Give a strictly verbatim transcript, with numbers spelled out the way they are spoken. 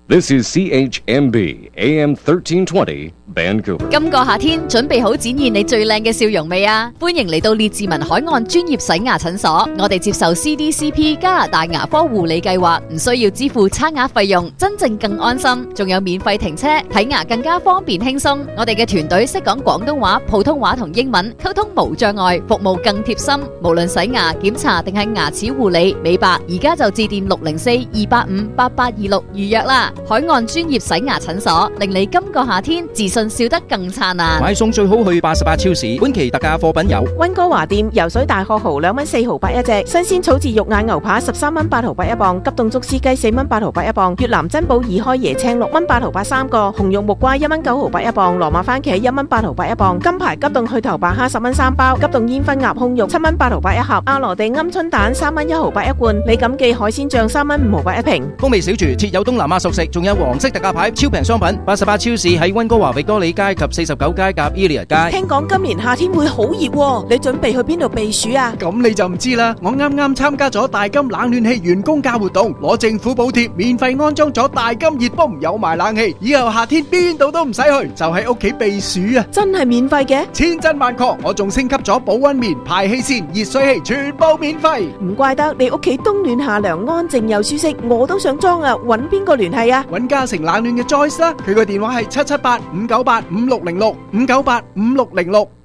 This is C H M B A M thirteen twenty Vancouver。 今個夏天準備好展現你最靚嘅笑容未啊？歡迎嚟到列治文海岸專業洗牙診所，我哋接受 C D C P 加拿大牙科護理計劃，唔需要支付差額費用，真正更安心，仲有免費停車，睇牙更加方便輕鬆。我哋嘅團隊識講廣東話、普通話同英文，溝通無障礙，服務更貼心。無論洗牙、檢查定係牙齒護理、美白，而家就致電六零四二八五八八二六預約啦。海岸專業洗牙診所，令你今個夏天自信笑得更燦爛。 買餸最好去八十八超市，本期特價貨品有溫哥華店游水大殼蠔兩蚊四毫八一隻，新鮮草字肉眼牛扒十三蚊八毫八一磅，急凍竹絲雞四蚊八毫八一磅，越南珍寶二開椰青六蚊八毫八三個，紅肉木瓜一蚊九毫八一磅，羅馬番茄一蚊八毫八一磅，金牌急凍去頭白蝦十蚊三包，急凍煙燻鴨胸肉七蚊八毫八一盒，阿羅地鵪鶉蛋三蚊一毫八一罐，李錦記海鮮醬三蚊五毫八一瓶。 風味小廚設有東南亞熟食，仲有黃色特價牌超平商品。八十八超市喺溫哥華域多利街及四十九街夾 Elia 街。 聽講今年夏天會好熱喎，你準備去邊度避暑啊？ 咁你就唔知啦，我啱啱參加咗大金冷暖氣員工價活動，攞政府補貼，免費安裝咗大金熱泵，有埋冷氣，以後夏天邊度都唔使去，就喺屋企避暑啊！ 真係免費嘅？ 千真萬確，我仲升級咗保溫棉、排氣扇、熱水器，全部免費。 唔怪得你屋企冬暖夏涼，安靜又舒適，我都想裝啊！搵邊個聯繫啊？ 搵嘉誠冷暖嘅 Joyce 啦，佢個電話係七七八五九八五六零六五九八五六零六。